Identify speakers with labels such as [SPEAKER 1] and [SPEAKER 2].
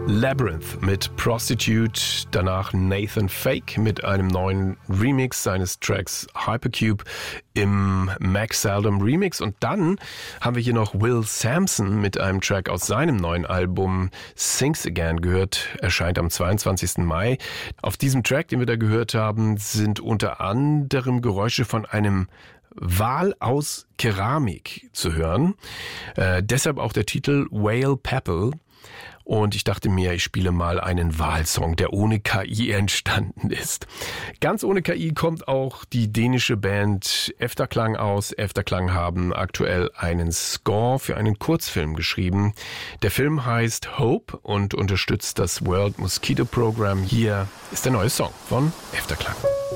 [SPEAKER 1] Labyrinth mit Prostitute, danach Nathan Fake mit einem neuen Remix seines Tracks Hypercube im Max Seldom Remix und dann haben wir hier noch Will Sampson mit einem Track aus seinem neuen Album Sings Again gehört, erscheint am 22. Mai. Auf diesem Track, den wir da gehört haben, sind unter anderem Geräusche von einem Wal aus Keramik zu hören. Deshalb auch der Titel Whale Pebble. Und ich dachte mir, ich spiele mal einen Walsong, der ohne KI entstanden ist. Ganz ohne KI kommt auch die dänische Band Efterklang aus. Efterklang haben aktuell einen Score für einen Kurzfilm geschrieben. Der Film heißt Hope und unterstützt das World Mosquito Program. Hier ist der neue Song von Efterklang.